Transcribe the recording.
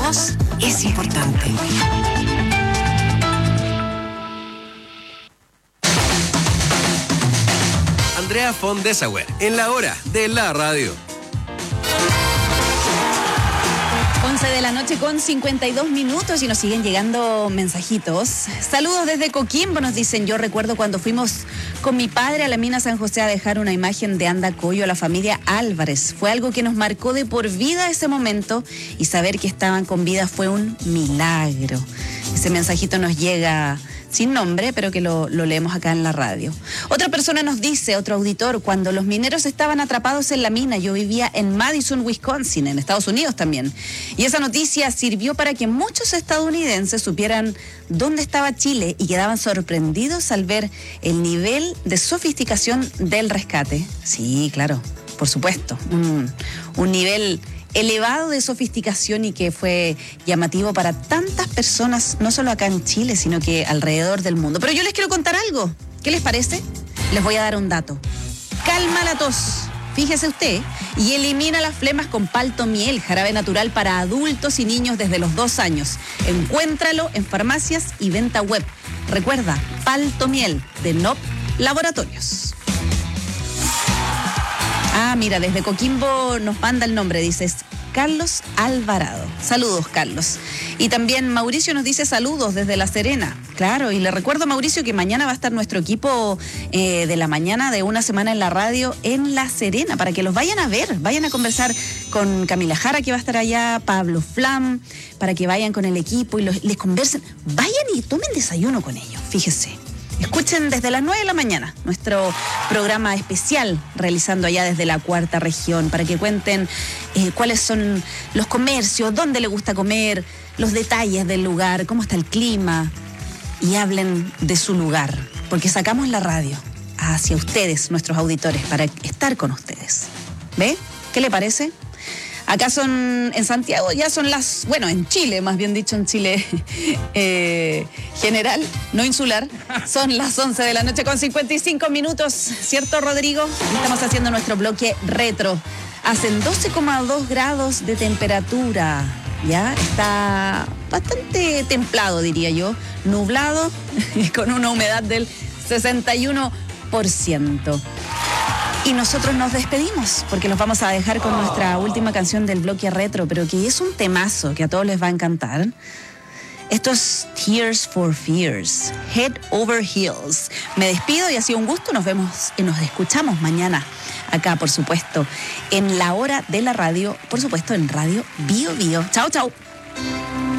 voz es importante. Andrea von Dessauer, en la hora de la radio. 11 de la noche con 52 minutos y nos siguen llegando mensajitos. Saludos desde Coquimbo, nos dicen. Yo recuerdo cuando fuimos con mi padre a la mina San José a dejar una imagen de Andacollo a la familia Álvarez. Fue algo que nos marcó de por vida ese momento y saber que estaban con vida fue un milagro. Ese mensajito nos llega sin nombre, pero que lo leemos acá en la radio. Otra persona nos dice, otro auditor, cuando los mineros estaban atrapados en la mina, yo vivía en Madison, Wisconsin, en Estados Unidos también. Y esa noticia sirvió para que muchos estadounidenses supieran dónde estaba Chile y quedaban sorprendidos al ver el nivel de sofisticación del rescate. Sí, claro, por supuesto. Un nivel elevado de sofisticación y que fue llamativo para tantas personas, no solo acá en Chile, sino que alrededor del mundo. Pero yo les quiero contar algo. ¿Qué les parece? Les voy a dar un dato. Calma la tos, fíjese usted, y elimina las flemas con Palto Miel, jarabe natural para adultos y niños desde los 2 años. Encuéntralo en farmacias y venta web. Recuerda, Palto Miel, de NOP Laboratorios. Ah, mira, desde Coquimbo nos manda el nombre, dices Carlos Alvarado. Saludos, Carlos. Y también Mauricio nos dice saludos desde La Serena. Claro, y le recuerdo a Mauricio que mañana va a estar nuestro equipo de la mañana de Una Semana en la Radio en La Serena, para que los vayan a ver, vayan a conversar con Camila Jara, que va a estar allá, Pablo Flam, para que vayan con el equipo y les conversen. Vayan y tomen desayuno con ellos, fíjese. Escuchen desde las 9 de la mañana nuestro programa especial realizando allá desde la 4ª región para que cuenten cuáles son los comercios, dónde les gusta comer, los detalles del lugar, cómo está el clima y hablen de su lugar, porque sacamos la radio hacia ustedes, nuestros auditores, para estar con ustedes. ¿Ve? ¿Qué le parece? Acá son, en Santiago ya son las, bueno, en Chile, más bien dicho, en Chile general, no insular, son las 11 de la noche con 55 minutos, ¿cierto, Rodrigo? Estamos haciendo nuestro bloque retro. Hacen 12,2 grados de temperatura, ¿ya? Está bastante templado, diría yo, nublado y con una humedad del 61%. Y nosotros nos despedimos porque los vamos a dejar con nuestra última canción del bloque retro, pero que es un temazo que a todos les va a encantar. Esto es Tears for Fears, Head Over Heels. Me despido y ha sido un gusto. Nos vemos y nos escuchamos mañana acá, por supuesto, en la hora de la radio, por supuesto, en Radio Bio Bio. Chao, chao.